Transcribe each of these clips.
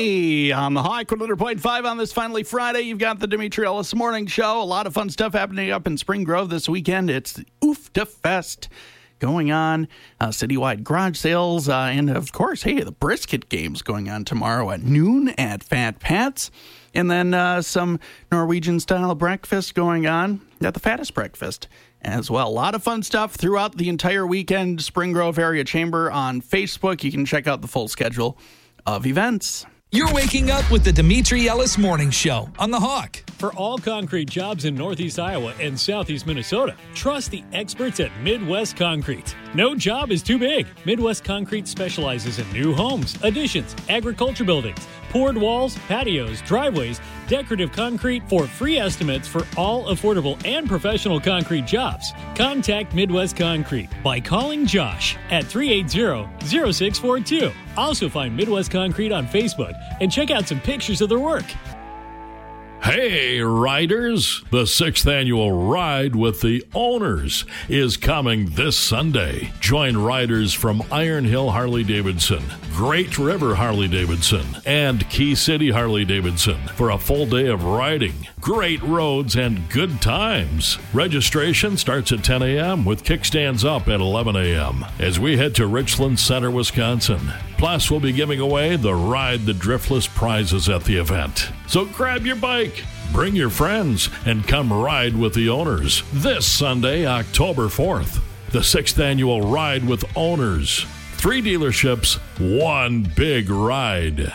Hey, on the Hawk, 100.5 on this finally Friday. You've got the Dimitri Ellis Morning Show. A lot of fun stuff happening up in Spring Grove this weekend. It's the Oofta Fest going on, citywide garage sales, and of course, hey, the brisket game's going on tomorrow at noon at Fat Pat's. And then some Norwegian-style breakfast going on at the Fattest Breakfast as well. A lot of fun stuff throughout the entire weekend. Spring Grove Area Chamber on Facebook. You can check out the full schedule of events. You're waking up with the Dimitri Ellis Morning Show on the Hawk. For all concrete jobs in Northeast Iowa and Southeast Minnesota, trust the experts at Midwest Concrete. No job is too big. Midwest Concrete specializes in new homes, additions, agriculture buildings, poured walls, patios, driveways, decorative concrete. For free estimates for all affordable and professional concrete jobs, contact Midwest Concrete by calling Josh at 380-0642. Also find Midwest Concrete on Facebook and check out some pictures of their work. Hey, riders! The 6th annual Ride with the Owners is coming this Sunday. Join riders from Iron Hill Harley-Davidson, Great River Harley-Davidson, and Key City Harley-Davidson for a full day of riding, great roads, and good times. Registration starts at 10 a.m. with kickstands up at 11 a.m. as we head to Richland Center, Wisconsin. Plus, we'll be giving away the Ride the Driftless prizes at the event. So grab your bike, bring your friends, and come ride with the Owners this Sunday, October 4th. The 6th annual Ride with Owners. 3 dealerships, 1 big ride.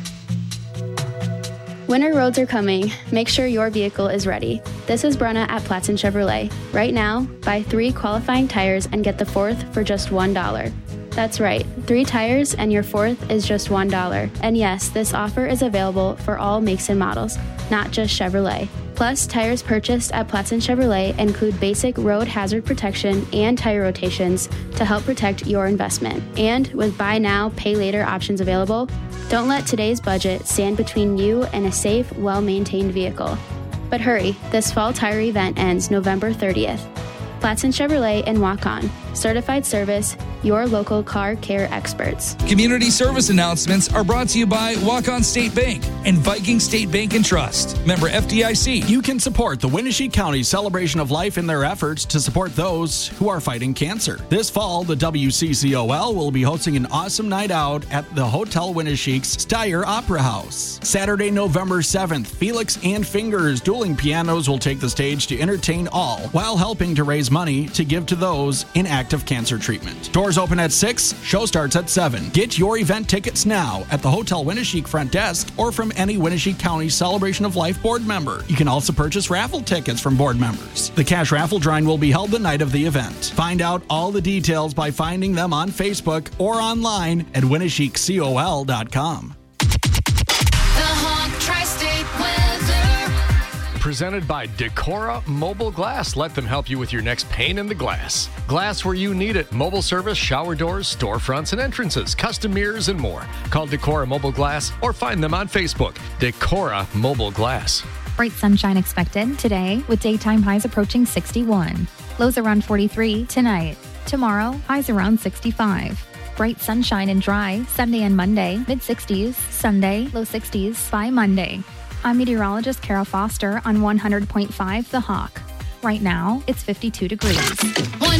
Winter roads are coming. Make sure your vehicle is ready. This is Brenna at Platson Chevrolet. Right now, buy 3 qualifying tires and get the 4th for just $1. That's right, 3 tires and your 4th is just $1. And yes, this offer is available for all makes and models, not just Chevrolet. Plus, tires purchased at Platson Chevrolet include basic road hazard protection and tire rotations to help protect your investment. And with buy now, pay later options available, don't let today's budget stand between you and a safe, well-maintained vehicle. But hurry, this fall tire event ends November 30th. Platson Chevrolet and Walk-On. Certified service, your local car care experts. Community service announcements are brought to you by Walk-On State Bank and Viking State Bank and Trust. Member FDIC. You can support the Winnebago County Celebration of Life in their efforts to support those who are fighting cancer. This fall, the WCCOL will be hosting an awesome night out at the Hotel Winneshiek's Steyr Opera House. Saturday, November 7th, Felix and Fingers Dueling Pianos will take the stage to entertain all while helping to raise money to give to those in active cancer treatment. Doors open at 6, show starts at 7. Get your event tickets now at the Hotel Winneshiek front desk or from any Winnebago County Celebration of Life board member. You can also purchase raffle tickets from board members. The cash raffle drawing will be held the night of the event. Find out all the details by finding them on Facebook or online at winneshiekcol.com. Presented by Decora Mobile Glass. Let them help you with your next pane in the glass. Glass where you need it. Mobile service, shower doors, storefronts and entrances, custom mirrors, and more. Call Decora Mobile Glass or find them on Facebook. Decora Mobile Glass. Bright sunshine expected today with daytime highs approaching 61. Lows around 43 tonight. Tomorrow, highs around 65. Bright sunshine and dry Sunday and Monday, mid-60s. Sunday, low 60s by Monday. I'm meteorologist Carol Foster on 100.5 The Hawk. Right now, it's 52 degrees.